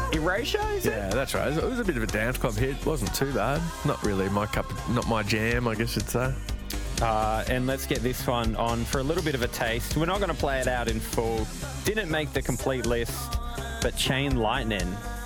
Erasure, is it? Yeah, that's right. It was a bit of a dance club hit. Wasn't too bad. Not really not my jam, I guess you'd say. And let's get this one on for a little bit of a taste. We're not going to play it out in full. Didn't make the complete list, but Chain Lightning